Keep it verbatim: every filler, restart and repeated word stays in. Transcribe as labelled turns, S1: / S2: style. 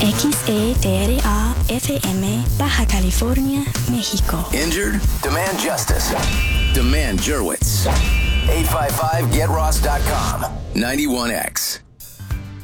S1: X E T R A F M, Baja California, México.
S2: Injured? Demand justice. Demand Jurwitz. eight five five get ross dot com. ninety-one X.